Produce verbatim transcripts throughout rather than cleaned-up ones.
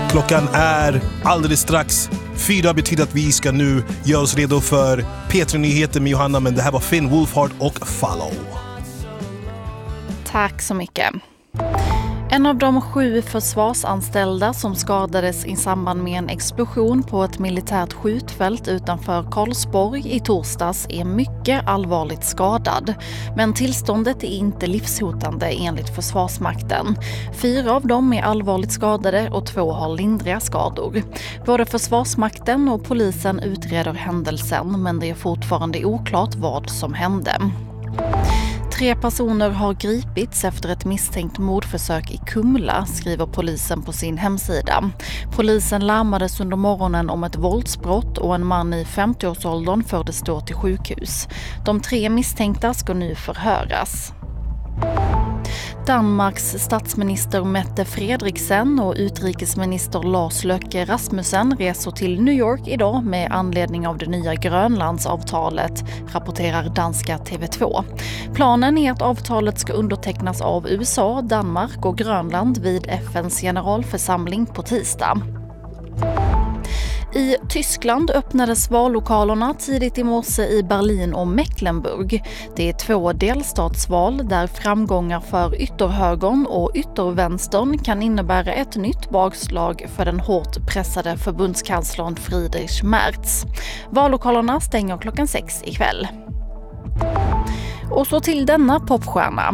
Klockan är alldeles strax fyra, betyder att vi ska nu göra oss redo för P tre-nyheter med Johanna, men det här var Finn Wolfhard och Follow. Tack så mycket. En av de sju försvarsanställda som skadades i samband med en explosion på ett militärt skjutfält utanför Karlsborg i torsdags är mycket allvarligt skadad. Men tillståndet är inte livshotande enligt Försvarsmakten. Fyra av dem är allvarligt skadade och två har lindriga skador. Både Försvarsmakten och polisen utreder händelsen, men det är fortfarande oklart vad som hände. Tre personer har gripits efter ett misstänkt mordförsök i Kumla, skriver polisen på sin hemsida. Polisen larmades under morgonen om ett våldsbrott och en man i femtioårsåldern fördes då till sjukhus. De tre misstänkta ska nu förhöras. Danmarks statsminister Mette Frederiksen och utrikesminister Lars Løkke Rasmussen reser till New York idag med anledning av det nya Grönlandsavtalet, rapporterar danska T V två. Planen är att avtalet ska undertecknas av U S A, Danmark och Grönland vid F N:s generalförsamling på tisdag. I Tyskland öppnades vallokalerna tidigt i morse i Berlin och Mecklenburg. Det är två delstatsval där framgångar för ytterhögern och yttervänstern kan innebära ett nytt bakslag för den hårt pressade förbundskanslern Friedrich Merz. Vallokalerna stänger klockan sex ikväll. Och så till denna popstjärna.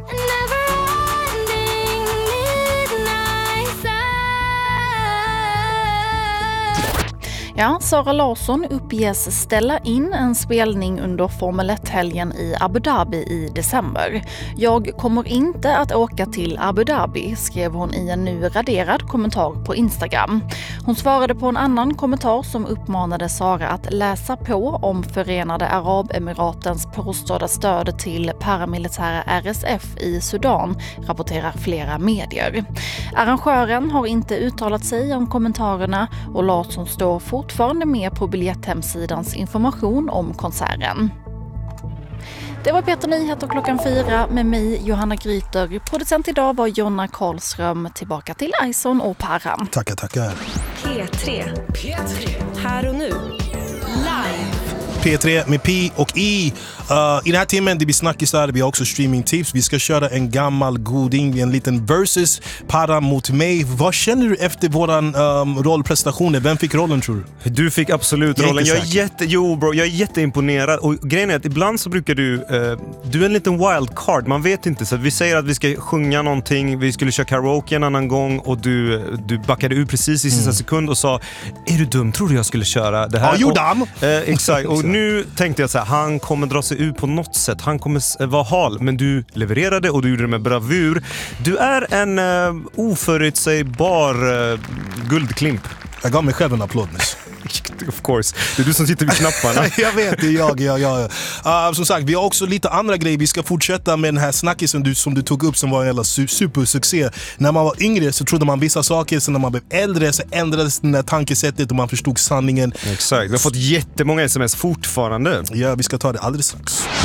Ja, Sara Larsson uppges ställa in en spelning under Formel ett-helgen i Abu Dhabi i december. Jag kommer inte att åka till Abu Dhabi, skrev hon i en nu raderad kommentar på Instagram. Hon svarade på en annan kommentar som uppmanade Sara att läsa på om Förenade Arabemiratens påstådda stöd till paramilitära R S F i Sudan, rapporterar flera medier. Arrangören har inte uttalat sig om kommentarerna och Larsson står fortfarande fortfarande med på biljetthemsidans information om konserten. Det var P tre-nyheter klockan fyra med mig, Johanna Gryter. Producent idag var Jonna Karlström. Tillbaka till Ison och Parham. Tackar, tackar. P tre. P tre. Här och nu. Live. P tre med P och I. Uh, I den här timmen det blir snackisar, vi har också streamingtips. Vi ska köra en gammal goding, en liten versus Para mot mig. Vad känner du efter våran um, rollprestationer? Vem fick rollen, tror du? Du fick absolut jag rollen. Jag är, jätte, jo, bro, jag är jätteimponerad. Och grejen är att ibland så brukar du uh, du är en liten wildcard, man vet inte. Så vi säger att vi ska sjunga någonting, vi skulle köra karaoke en annan gång och du, du backade ur precis i sista mm. sekund och sa, är du dum? Tror du jag skulle köra det här? Are you dumb? Uh, exakt, och nu tänkte jag så här, han kommer dra sig ut på något sätt. Han kommer vara hal, men du levererade och du gjorde det med bravur. Du är en uh, oförutsägbar uh, guldklimp. Jag gav mig själv en applåd. Of course. Det är du som sitter vid knapparna. Jag vet, det är jag. jag, jag. Uh, som sagt, vi har också lite andra grejer. Vi ska fortsätta med den här snackisen du, som du tog upp som var en jävla su- supersuccé. När man var yngre så trodde man vissa saker, så när man blev äldre så ändrades det där tankesättet och man förstod sanningen. Exakt. Vi har fått jättemånga sms fortfarande. Ja, vi ska ta det alldeles strax.